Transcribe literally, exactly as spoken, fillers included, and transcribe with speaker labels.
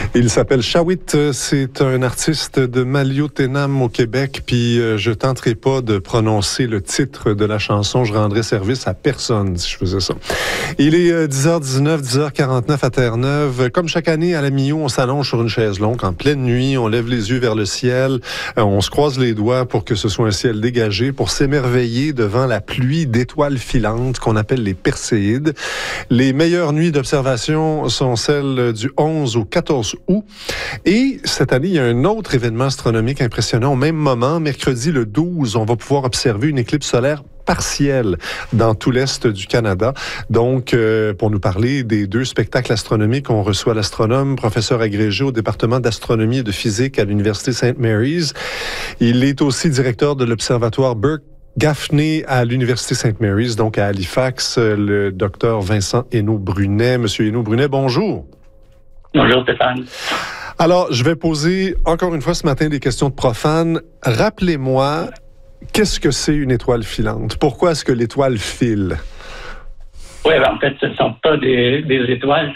Speaker 1: Il s'appelle Shawit, c'est un artiste de Maliotenam au Québec, puis euh, je tenterai pas de prononcer le titre de la chanson, je rendrai service à personne si je faisais ça. Il est euh, dix heures dix-neuf, dix heures quarante-neuf à Terre-Neuve. Comme chaque année, à la mi-août, on s'allonge sur une chaise longue en pleine nuit, on lève les yeux vers le ciel, euh, on se croise les doigts pour que ce soit un ciel dégagé, pour s'émerveiller devant la pluie d'étoiles filantes qu'on appelle les Perséides. Les meilleures nuits d'observation sont celles du onze au quatorze août. Et cette année, il y a un autre événement astronomique impressionnant. Au même moment, mercredi le douze, on va pouvoir observer une éclipse solaire partielle dans tout l'Est du Canada. Donc, euh, pour nous parler des deux spectacles astronomiques, on reçoit l'astronome, professeur agrégé au département d'astronomie et de physique à l'Université Saint Mary's. Il est aussi directeur de l'Observatoire Burke Gaffney à l'Université Saint Mary's, donc à Halifax, le docteur Vincent Hénault-Brunet. Monsieur Hénault-Brunet, bonjour.
Speaker 2: Bonjour Stéphane.
Speaker 1: Alors, je vais poser encore une fois ce matin des questions de profanes. Rappelez-moi, qu'est-ce que c'est une étoile filante? Pourquoi est-ce que l'étoile file?
Speaker 2: Oui, ben, en fait, ce ne sont pas des, des étoiles,